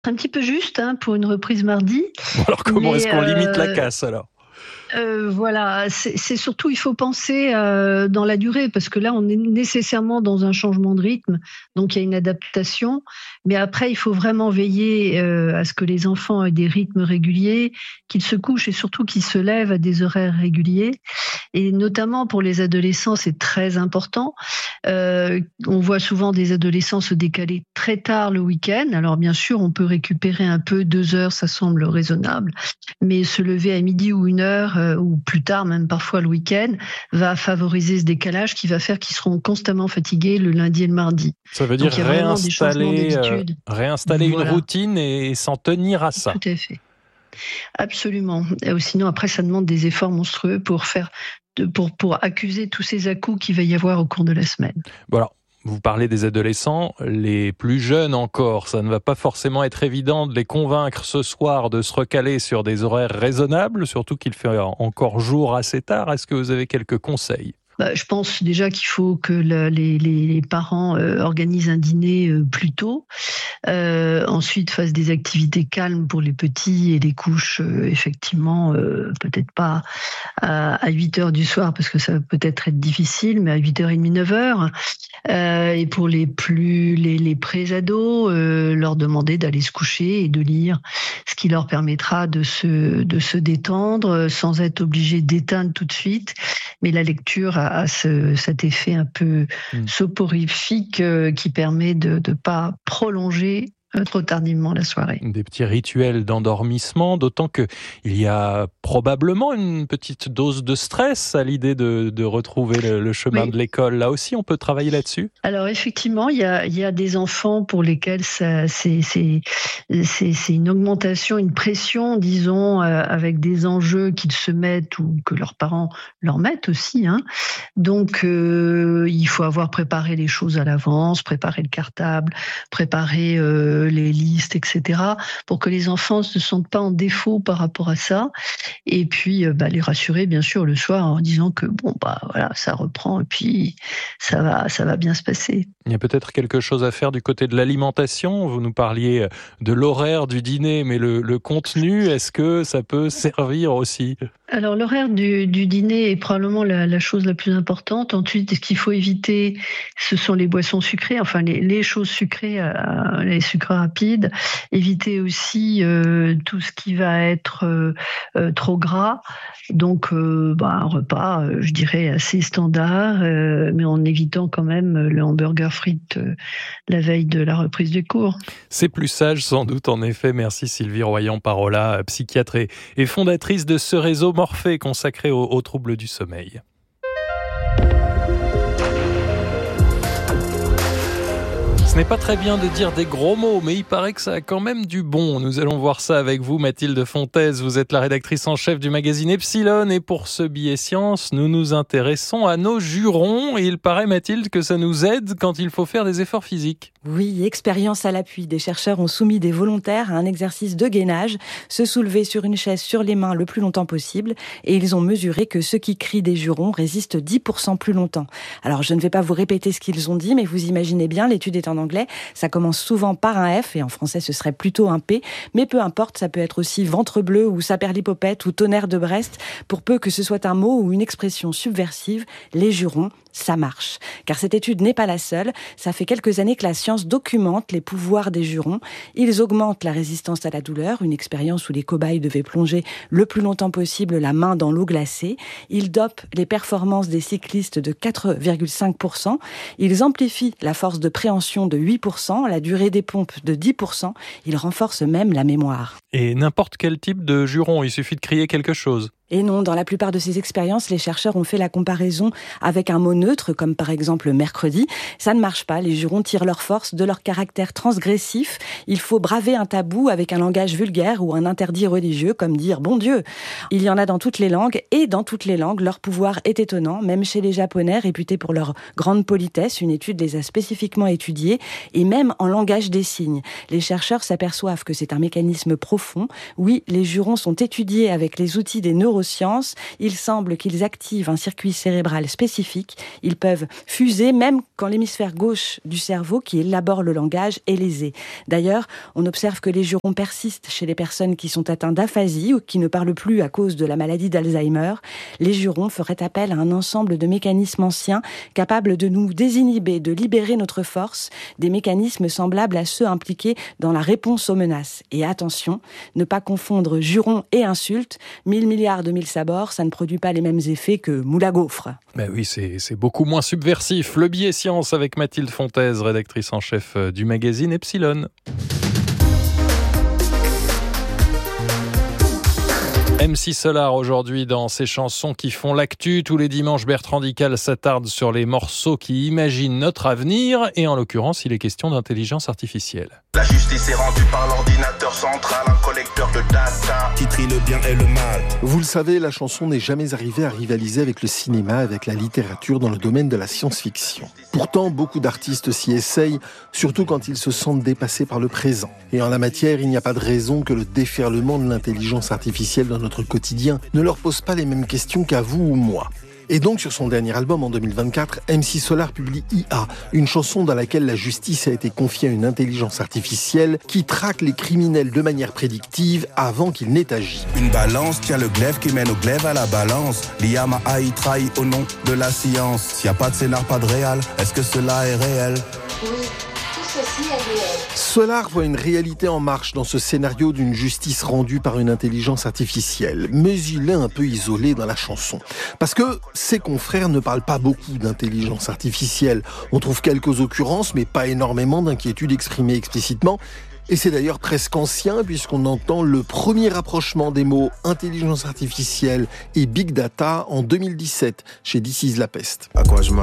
Un petit peu juste pour une reprise mardi. Bon, alors comment est-ce qu'on limite la euh, casse alors? Voilà, c'est surtout, il faut penser dans la durée, parce que là, on est nécessairement dans un changement de rythme, donc il y a une adaptation. Mais après, il faut vraiment veiller à ce que les enfants aient des rythmes réguliers, qu'ils se couchent et surtout qu'ils se lèvent à des horaires réguliers. Et notamment pour les adolescents, c'est très important. On voit souvent des adolescents se décaler très tard le week-end. Alors bien sûr, on peut récupérer un peu, 2 heures, ça semble raisonnable. Mais se lever à midi ou 1 heure, ou plus tard, même parfois le week-end, va favoriser ce décalage qui va faire qu'ils seront constamment fatigués le lundi et le mardi. Ça veut dire Donc il y a vraiment des changements d'habitude. réinstaller une Voilà, routine et s'en tenir à ça. tout à fait. Absolument. Sinon, après, ça demande des efforts monstrueux pour accuser tous ces à-coups qu'il va y avoir au cours de la semaine. Bon alors, vous parlez des adolescents, les plus jeunes encore, ça ne va pas forcément être évident de les convaincre ce soir de se recaler sur des horaires raisonnables, surtout qu'il fait encore jour assez tard. Est-ce que vous avez quelques conseils ? Je pense déjà qu'il faut que les parents organisent un dîner plus tôt. Ensuite, fassent des activités calmes pour les petits et les couches, effectivement, peut-être pas à 8 heures du soir, parce que ça va peut-être être difficile, mais à 8h30, 9 heures. Et pour les pré-ados, leur demander d'aller se coucher et de lire, ce qui leur permettra de se détendre sans être obligé d'éteindre tout de suite. Mais la lecture a cet effet un peu soporifique qui permet de ne pas prolonger trop tardivement la soirée. Des petits rituels d'endormissement, d'autant qu'il y a probablement une petite dose de stress à l'idée de retrouver le chemin Oui. de l'école. Là aussi, on peut travailler là-dessus ? Alors effectivement, il y a des enfants pour lesquels c'est une augmentation, une pression, disons, avec des enjeux qu'ils se mettent ou que leurs parents leur mettent aussi. Donc il faut avoir préparé les choses à l'avance, préparer le cartable, préparer les listes, etc., pour que les enfants ne se sentent pas en défaut par rapport à ça. Et puis les rassurer bien sûr le soir en disant que voilà, ça reprend et puis ça va bien se passer. Il y a peut-être quelque chose à faire du côté de l'alimentation. Vous nous parliez de l'horaire du dîner, mais le contenu, est-ce que ça peut servir aussi ? Alors l'horaire du dîner est probablement la chose la plus importante. Ensuite, ce qu'il faut éviter, ce sont les boissons sucrées, enfin les choses sucrées, les sucres rapides. Éviter aussi tout ce qui va être trop gras. Donc un repas, je dirais, assez standard, mais en évitant quand même le hamburger frites la veille de la reprise des cours. C'est plus sage sans doute, en effet. Merci Sylvie Royan-Parola, psychiatre et fondatrice de ce réseau Morphée consacré aux troubles du sommeil. Ce n'est pas très bien de dire des gros mots, mais il paraît que ça a quand même du bon. Nous allons voir ça avec vous, Mathilde Fontaise. Vous êtes la rédactrice en chef du magazine Epsilon. Et pour ce billet science, nous nous intéressons à nos jurons. Et il paraît, Mathilde, que ça nous aide quand il faut faire des efforts physiques. Oui, expérience à l'appui. Des chercheurs ont soumis des volontaires à un exercice de gainage, se soulever sur une chaise sur les mains le plus longtemps possible. Et ils ont mesuré que ceux qui crient des jurons résistent 10% plus longtemps. Alors, je ne vais pas vous répéter ce qu'ils ont dit, mais vous imaginez bien, l'étude est en anglais. Ça commence souvent par un F et en français ce serait plutôt un P. Mais peu importe, ça peut être aussi ventre bleu ou saperlipopette ou tonnerre de Brest. Pour peu que ce soit un mot ou une expression subversive, les jurons, ça marche. Car cette étude n'est pas la seule. Ça fait quelques années que la science documente les pouvoirs des jurons. Ils augmentent la résistance à la douleur, une expérience où les cobayes devaient plonger le plus longtemps possible la main dans l'eau glacée. Ils dopent les performances des cyclistes de 4,5%. Ils amplifient la force de préhension de 8%, la durée des pompes de 10%. Ils renforcent même la mémoire. Et n'importe quel type de juron, il suffit de crier quelque chose. Et non, dans la plupart de ces expériences, les chercheurs ont fait la comparaison avec un mot neutre, comme par exemple mercredi. Ça ne marche pas, les jurons tirent leur force de leur caractère transgressif. Il faut braver un tabou avec un langage vulgaire ou un interdit religieux, comme dire « bon Dieu ». Il y en a dans toutes les langues, et dans toutes les langues, leur pouvoir est étonnant, même chez les Japonais, réputés pour leur grande politesse. Une étude les a spécifiquement étudiés, et même en langage des signes. Les chercheurs s'aperçoivent que c'est un mécanisme profond. Oui, les jurons sont étudiés avec les outils des neurosciences, neurosciences. Il semble qu'ils activent un circuit cérébral spécifique. Ils peuvent fuser même quand l'hémisphère gauche du cerveau, qui élabore le langage, est lésé. D'ailleurs, on observe que les jurons persistent chez les personnes qui sont atteintes d'aphasie ou qui ne parlent plus à cause de la maladie d'Alzheimer. Les jurons feraient appel à un ensemble de mécanismes anciens capables de nous désinhiber, de libérer notre force, des mécanismes semblables à ceux impliqués dans la réponse aux menaces. Et attention, ne pas confondre jurons et insultes. 1000 milliards de mille sabords, ça ne produit pas les mêmes effets que moule à gaufre. Ben oui, c'est beaucoup moins subversif. Le billet science avec Mathilde Fontaise, rédactrice en chef du magazine Epsilon. MC Solar aujourd'hui dans ses chansons qui font l'actu. Tous les dimanches, Bertrand Dical s'attarde sur les morceaux qui imaginent notre avenir. Et en l'occurrence, il est question d'intelligence artificielle. La justice est rendue par l'ordinateur central, un collecteur de data qui trie le bien et le mal. Vous le savez, la chanson n'est jamais arrivée à rivaliser avec le cinéma, avec la littérature dans le domaine de la science-fiction. Pourtant, beaucoup d'artistes s'y essayent, surtout quand ils se sentent dépassés par le présent. Et en la matière, il n'y a pas de raison que le déferlement de l'intelligence artificielle dans notre quotidien ne leur pose pas les mêmes questions qu'à vous ou moi. Et donc, sur son dernier album en 2024, MC Solar publie IA, une chanson dans laquelle la justice a été confiée à une intelligence artificielle qui traque les criminels de manière prédictive avant qu'ils n'aient agi. Une balance tient le glaive qui mène au glaive à la balance. L'IA m'a haï, trahi au nom de la science. S'il n'y a pas de scénar, pas de réal, est-ce que cela est réel ? Oui, tout ceci est réel. Solar voit une réalité en marche dans ce scénario d'une justice rendue par une intelligence artificielle. Mais il est un peu isolé dans la chanson. Parce que ses confrères ne parlent pas beaucoup d'intelligence artificielle. On trouve quelques occurrences, mais pas énormément d'inquiétudes exprimées explicitement. Et c'est d'ailleurs presque ancien, puisqu'on entend le premier rapprochement des mots intelligence artificielle et big data en 2017, chez This Is La Peste. À quoi je